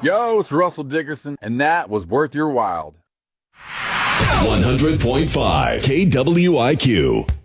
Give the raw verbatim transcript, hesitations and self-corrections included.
Yo, it's Russell Dickerson, and that was Worth Your While. one hundred point five K W I Q.